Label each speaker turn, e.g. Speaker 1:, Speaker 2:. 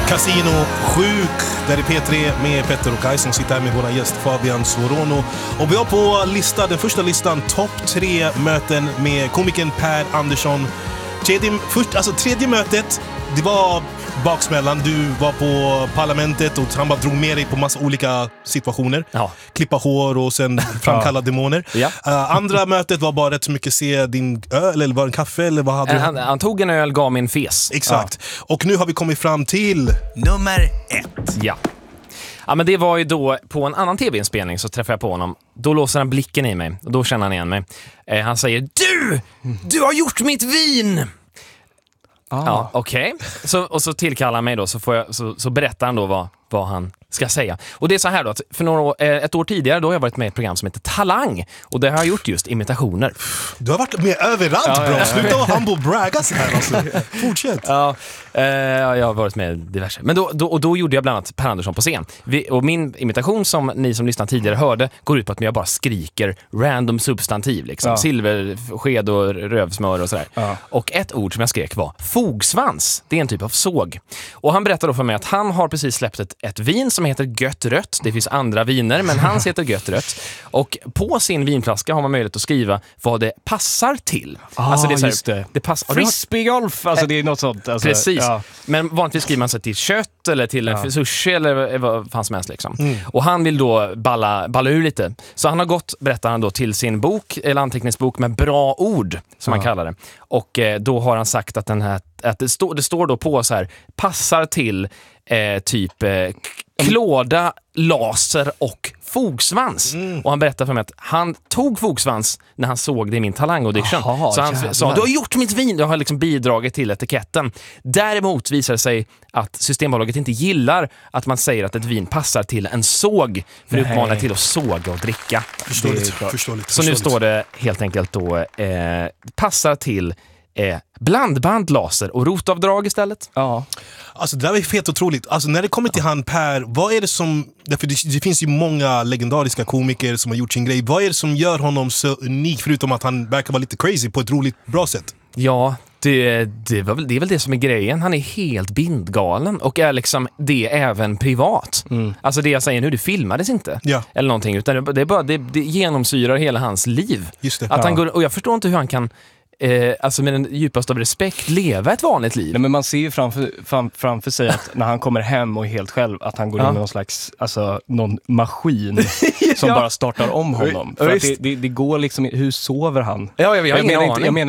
Speaker 1: Casino Sjuk, där är P3 med Petter och Kaj som sitter här med våra gäst Fabian Sorono. Och vi har på den första listan topp 3 möten med komikern Per Andersson. Tredje mötet, det var baksmällan. Du var på parlamentet och han bara drog med dig på massa olika situationer. Ja. Klippa hår och sen framkalla demoner. Ja. Andra mötet var bara rätt så mycket se din öl eller var en kaffe eller vad hade du?
Speaker 2: Han tog en öl, gav mig en fes.
Speaker 1: Exakt. Ja. Och nu har vi kommit fram till
Speaker 3: nummer 1.
Speaker 2: Ja. Ja, men det var ju då på en annan tv-inspelning så träffade jag på honom. Då låser han blicken i mig och då känner han igen mig. Han säger: Du har gjort mitt vin! Ja, okej. Och så tillkallar han mig då, så berättar han då vad han ska säga. Och det är så här då, att för ett år tidigare då har jag varit med i ett program som heter Talang. Och det har jag gjort just imitationer.
Speaker 1: Du har varit med överallt, bro. Sluta vara humble braggas här alltså. Fortsätt.
Speaker 2: Ja, jag har varit med diverse. Men då gjorde jag bland annat Per Andersson på scen. Och min imitation som ni som lyssnade tidigare hörde går ut på att jag bara skriker random substantiv liksom. Ja. Silversked och rövsmör och sådär. Ja. Och ett ord som jag skrek var fogsvans. Det är en typ av såg. Och han berättade då för mig att han har precis släppt ett vin som heter Gött Rött. Det finns andra viner, men hans heter Gött Rött. Och på sin vinflaska har man möjlighet att skriva vad det passar till.
Speaker 3: Alltså det är så här, det passar. Frisbeegolf, alltså det är något sånt. Alltså,
Speaker 2: precis. Ja. Men vanligtvis skriver man sig till kött eller till en sushi eller vad fan som helst liksom. Och han vill då balla ur lite. Så han har gått, berättar han då, till sin bok eller anteckningsbok med bra ord som man kallar det. Och då har han sagt att det står då på så här: passar till klåda, laser och fogsvans. Och han berättade för mig att han tog fogsvans när han såg det i min Talang-audition. Så han sa: du har gjort mitt vin. Jag har liksom bidragit till etiketten. Däremot visar det sig att Systembolaget inte gillar att man säger att ett vin passar till en såg, för att uppmana till att såga och dricka.
Speaker 1: Förståeligt.
Speaker 2: Så nu står det helt enkelt då passar till blandband, laser och rotavdrag istället.
Speaker 1: Ja. Alltså det där är helt otroligt. Alltså när det kommer till han Per, vad är det som, därför det finns ju många legendariska komiker som har gjort sin grej. Vad är det som gör honom så unik, förutom att han verkar vara lite crazy på ett roligt, bra sätt?
Speaker 2: Ja, det är väl det som är grejen. Han är helt bindgalen och är liksom det även privat. Alltså det jag säger nu, det filmades inte. Ja. Eller någonting, utan det genomsyrar hela hans liv. Just det. Att han går, och jag förstår inte hur han kan alltså med den djupaste av respekt leva ett vanligt liv.
Speaker 3: Nej, men man ser ju framför sig att när han kommer hem och är helt själv, att han går in med någon slags, alltså någon maskin som bara startar om honom. För att det går liksom, hur sover han?
Speaker 2: Ja, jag har ingen aning.